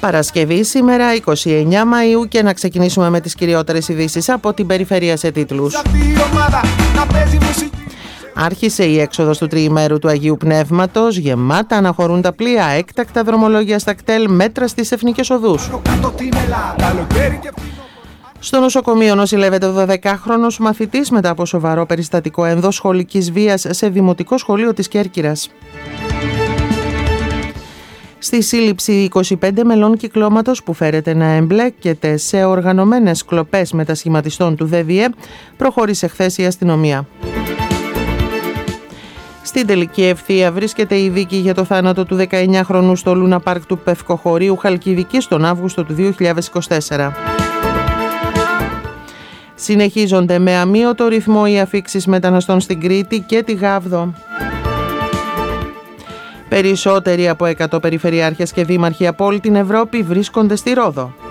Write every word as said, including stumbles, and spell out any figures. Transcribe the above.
Παρασκευή σήμερα είκοσι εννέα Μαΐου και να ξεκινήσουμε με τις κυριότερες ειδήσεις από την περιφέρεια σε τίτλους. Άρχισε η έξοδος του τριημέρου του Αγίου Πνεύματος, γεμάτα αναχωρούν τα πλοία, έκτακτα δρομολόγια στα κτέλ, μέτρα στις εθνικές οδούς. Στο νοσοκομείο νοσηλεύεται ο δωδεκάχρονος μαθητής μετά από σοβαρό περιστατικό ενδοσχολικής βίας σε δημοτικό σχολείο της Κέρκυρας. Στη σύλληψη είκοσι πέντε μελών κυκλώματος που φέρεται να εμπλέκεται σε οργανωμένες κλοπές μετασχηματιστών του ΔΔΕ προχώρησε χθες η αστυνομία. Στην τελική ευθεία βρίσκεται η δίκη για το θάνατο του δεκαεννιάχρονου στο Λούνα Πάρκ του Πευκοχωρίου Χαλκιδικής τον Αύγουστο του δύο χιλιάδες είκοσι τέσσερα. Συνεχίζονται με αμύωτο ρυθμό οι αφίξεις μεταναστών στην Κρήτη και τη Γάβδο. Περισσότεροι από εκατό περιφερειάρχες και δήμαρχοι από όλη την Ευρώπη βρίσκονται στη Ρόδο.